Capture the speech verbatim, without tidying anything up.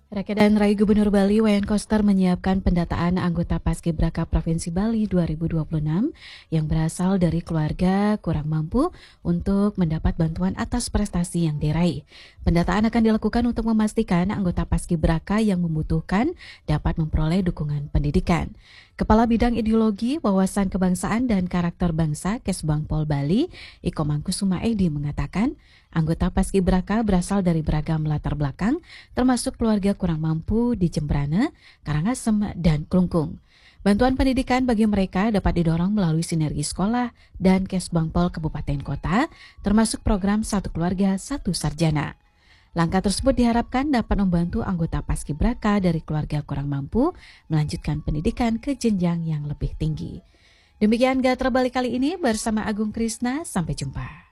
Rakyat dan Raih Gubernur Bali Wayan Koster menyiapkan pendataan anggota Paskibraka Provinsi Bali dua ribu dua puluh enam yang berasal dari keluarga kurang mampu untuk mendapat bantuan atas prestasi yang diraih. Pendataan akan dilakukan untuk memastikan anggota Paskibraka yang membutuhkan dapat memperoleh dukungan pendidikan. Kepala Bidang Ideologi, Wawasan Kebangsaan dan Karakter Bangsa Kesbangpol Bali, Iko Mangkusuma Edi mengatakan, anggota Paskibraka berasal dari beragam latar belakang, termasuk keluarga kurang mampu di Jembrana, Karangasem, dan Klungkung. Bantuan pendidikan bagi mereka dapat didorong melalui sinergi sekolah dan Kesbangpol Kabupaten Kota, termasuk program Satu Keluarga Satu Sarjana. Langkah tersebut diharapkan dapat membantu anggota Paskibraka dari keluarga kurang mampu melanjutkan pendidikan ke jenjang yang lebih tinggi. Demikian Gatra Bali kali ini bersama Agung Krisna, sampai jumpa.